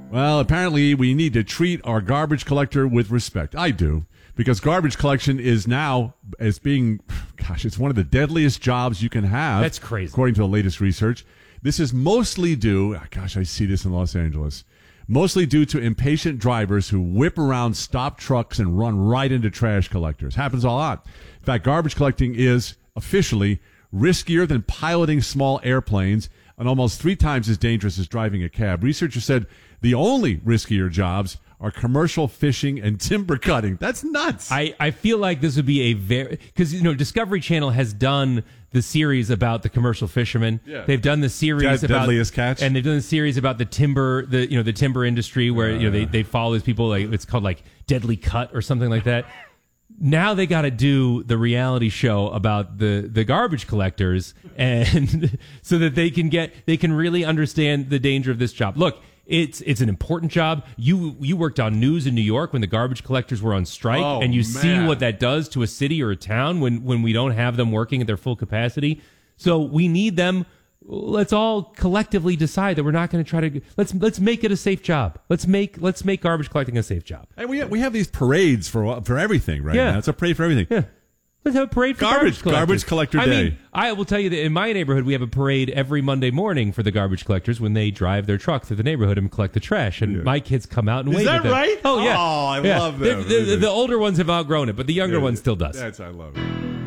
Well, apparently we need to treat our garbage collector with respect. I do. Because garbage collection is now, as being, it's one of the deadliest jobs you can have. That's crazy. According to the latest research. This is mostly due, I see this in Los Angeles, mostly due to impatient drivers who whip around stopped trucks and run right into trash collectors. Happens a lot. In fact, garbage collecting is officially riskier than piloting small airplanes and almost 3 times as dangerous as driving a cab. Researchers said the only riskier jobs are commercial fishing and timber cutting. That's nuts. I feel like this would be a very, because Discovery Channel has done the series about the commercial fishermen. Yeah. They've done the series about Deadliest Catch, and they've done the series about the timber, the timber industry where they follow these people. Like it's called like Deadly Cut or something like that. Now they got to do the reality show about the garbage collectors, and so that they can really understand the danger of this job. Look. It's an important job. You worked on news in New York when the garbage collectors were on strike, and you see what that does to a city or a town when we don't have them working at their full capacity. So we need them. Let's all collectively decide that we're not going to try to let's make it a safe job. Let's make garbage collecting a safe job. And we have these parades for everything right now. It's a parade for everything. Yeah. Let's have a parade for garbage collector day. I mean, I will tell you that in my neighborhood, we have a parade every Monday morning for the garbage collectors when they drive their truck through the neighborhood and collect the trash. And my kids come out and wave at them. Is that right? Oh, yeah. Oh, I love that. The older ones have outgrown it, but the younger one still does. I love it.